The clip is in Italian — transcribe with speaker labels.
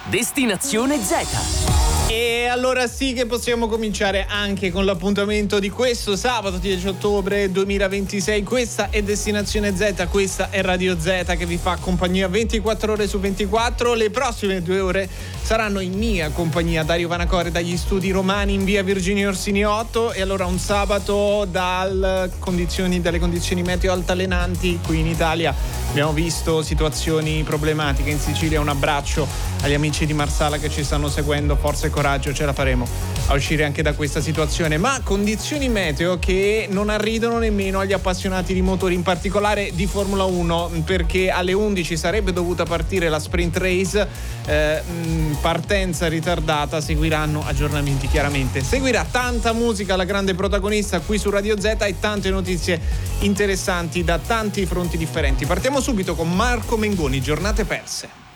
Speaker 1: Destinazione Z.
Speaker 2: E allora sì che possiamo cominciare anche con l'appuntamento di questo sabato 10 ottobre 2026. Questa è Destinazione Z, questa è Radio Z che vi fa compagnia 24 ore su 24. Le prossime 2 ore saranno in mia compagnia, Dario Vanacore dagli studi romani in via Virginio Orsini 8. E allora un sabato dalle condizioni meteo altalenanti qui in Italia. Abbiamo visto situazioni problematiche in Sicilia. Un abbraccio agli amici di Marsala che ci stanno seguendo, forza e coraggio, ce la faremo a uscire anche da questa situazione. Ma condizioni meteo che non arridono nemmeno agli appassionati di motori, in particolare di Formula 1, perché alle 11 sarebbe dovuta partire la sprint race, partenza ritardata, seguiranno aggiornamenti chiaramente. Seguirà tanta musica, la grande protagonista qui su Radio Z, e tante notizie interessanti da tanti fronti differenti. Partiamo subito con Marco Mengoni, giornate perse.